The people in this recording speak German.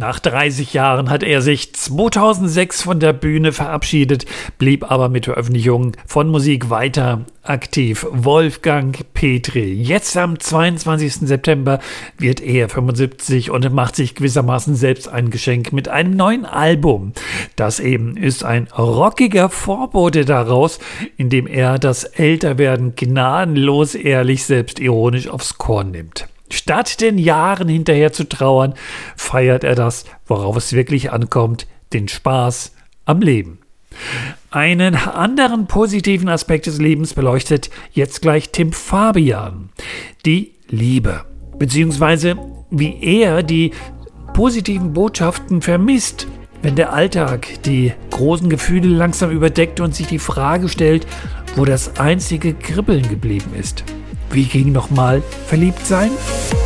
Nach 30 Jahren hat er sich 2006 von der Bühne verabschiedet, blieb aber mit Veröffentlichungen von Musik weiter aktiv. Wolfgang Petri. Jetzt am 22. September wird er 75 und macht sich gewissermaßen selbst ein Geschenk mit einem neuen Album. Das eben ist ein rockiger Vorbote daraus, in dem er das Älterwerden gnadenlos, ehrlich, selbstironisch aufs Korn nimmt. Statt den Jahren hinterher zu trauern, feiert er das, worauf es wirklich ankommt, den Spaß am Leben. Einen anderen positiven Aspekt des Lebens beleuchtet jetzt gleich Tim Fabian. Die Liebe, beziehungsweise wie er die positiven Botschaften vermisst, wenn der Alltag die großen Gefühle langsam überdeckt und sich die Frage stellt, wo das einzige Kribbeln geblieben ist. Wie ging nochmal verliebt sein?